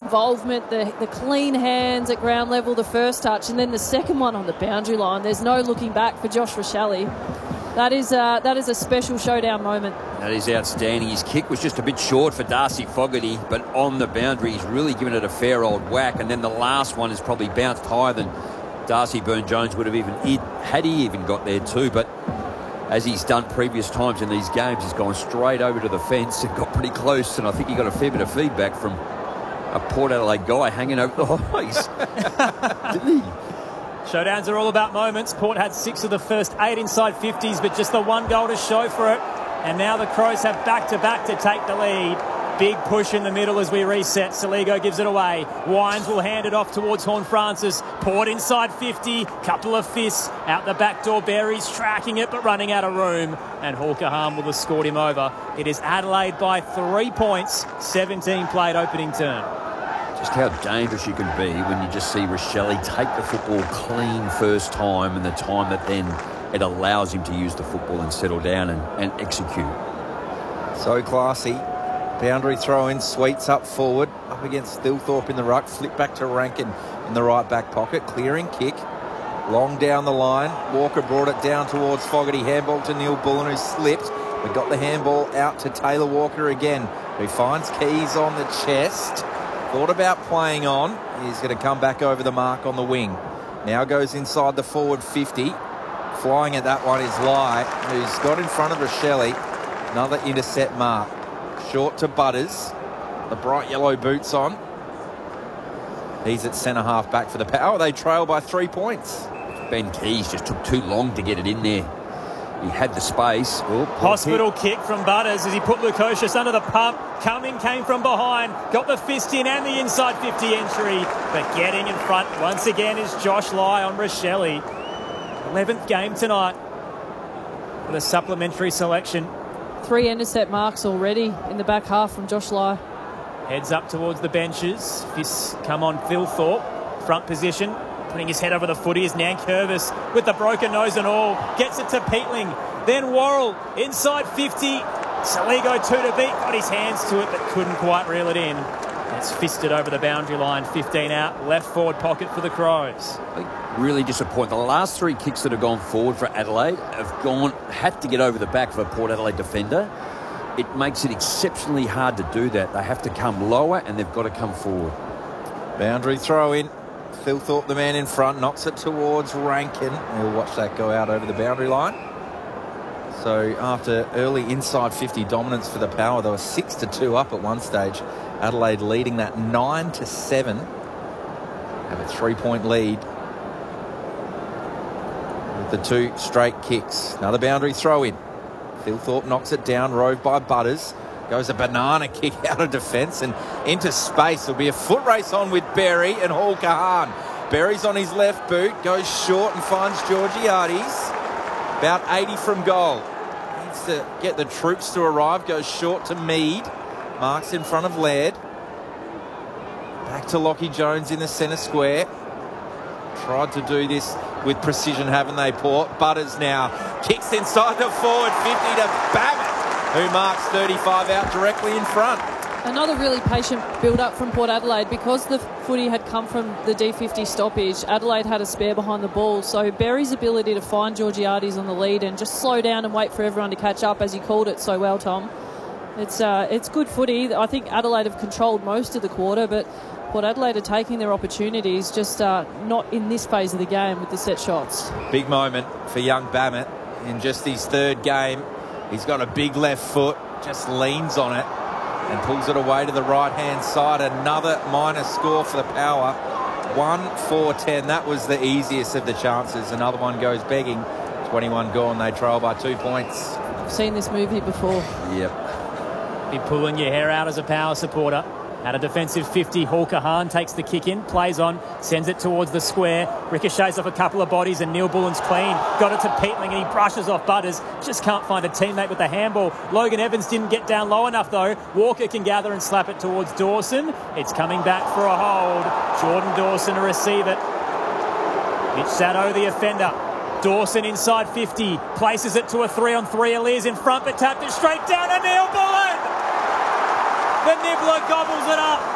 involvement, the clean hands at ground level, the first touch, and then the second one on the boundary line. There's no looking back for Josh Rachele. That is a special showdown moment. That is outstanding. His kick was just a bit short for Darcy Fogarty, but on the boundary, he's really given it a fair old whack. And then the last one has probably bounced higher than Darcy Byrne-Jones would have had he even got there too. But as he's done previous times in these games, he's gone straight over to the fence and got pretty close. And I think he got a fair bit of feedback from a Port Adelaide guy hanging over the highs. Didn't he? Showdowns are all about moments. Port had 6 of the first 8 inside 50s, but just the 1 goal to show for it. And now the Crows have back-to-back to take the lead. Big push in the middle as we reset. Saligo gives it away. Wines will hand it off towards Horne-Francis. Port inside 50. Couple of fists. Out the back door. Berry's tracking it, but running out of room. And Hawker Harm will have scored him over. It is Adelaide by 3 points. 17 played opening term. Just how dangerous you can be when you just see Rachele take the football clean first time, and the time that then it allows him to use the football and settle down and execute. So classy. Boundary throw in, Sweets up forward, up against Thilthorpe in the ruck, flip back to Rankin in the right back pocket, clearing kick, long down the line. Walker brought it down towards Fogarty, handball to Neil Bullen, who slipped, but got the handball out to Taylor Walker again, who finds Keys on the chest. Thought about playing on. He's going to come back over the mark on the wing. Now goes inside the forward 50. Flying at that one is Lai, who's got in front of Rachele. Another intercept mark. Short to Butters. The bright yellow boots on. He's at centre half back for the Power. They trail by 3 points. Ben Keys just took too long to get it in there. He had the space. Hospital kick from Butters as he put Lukosius under the pump. Coming came from behind. Got the fist in and the inside 50 entry. But getting in front once again is Josh Lai on Rachele. 11th game tonight with a supplementary selection. 3 intercept marks already in the back half from Josh Lai. Heads up towards the benches. Fists come on Thilthorpe. Front position. Putting his head over the footy is Nankervis with the broken nose and all. Gets it to Peatling. Then Worrell inside 50. Saligo 2 to beat. Got his hands to it but couldn't quite reel it in. It's fisted over the boundary line. 15 out. Left forward pocket for the Crows. I think really disappointing. The last 3 kicks that have gone forward for Adelaide have had to get over the back of a Port Adelaide defender. It makes it exceptionally hard to do that. They have to come lower and they've got to come forward. Boundary throw in. Thilthorpe, the man in front, knocks it towards Rankin. We'll watch that go out over the boundary line. So after early inside 50 dominance for the Power, they were 6-2 up at one stage. Adelaide leading that 9-7. Have a 3-point lead with the 2 straight kicks. Another boundary throw in. Thilthorpe knocks it down, rove by Butters. Goes a banana kick out of defence and into space. There'll be a foot race on with Berry and Hall Kahan. Berry's on his left boot, goes short and finds Georgiades. About 80 from goal. Needs to get the troops to arrive. Goes short to Mead. Marks in front of Laird. Back to Lockie Jones in the centre square. Tried to do this with precision, haven't they, Port? Butters now kicks inside the forward 50 to Babbitt, who marks 35 out directly in front. Another really patient build-up from Port Adelaide. Because the footy had come from the D50 stoppage, Adelaide had a spare behind the ball. So Berry's ability to find Georgiades on the lead and just slow down and wait for everyone to catch up, as you called it so well, Tom. It's good footy. I think Adelaide have controlled most of the quarter, but Port Adelaide are taking their opportunities, just not in this phase of the game with the set shots. Big moment for young Babbitt in just his 3rd game. He's got a big left foot, just leans on it and pulls it away to the right-hand side. Another minor score for the Power. 1-4-10. That was the easiest of the chances. Another one goes begging. 21 gone. They trail by 2 points. I've seen this movie before. Yep. Be pulling your hair out as a Power supporter. At a defensive 50, Hall Kahan takes the kick in, plays on, sends it towards the square, ricochets off a couple of bodies and Neil Bullen's clean. Got it to Peatling and he brushes off Butters. Just can't find a teammate with the handball. Logan Evans didn't get down low enough though. Walker can gather and slap it towards Dawson. It's coming back for a hold. Jordan Dawson to receive it. Mitch Sado, the offender. Dawson inside 50, places it to a 3-on-3. Alia's in front but tapped it straight down to Neil Bullen. The Nibbler gobbles it up.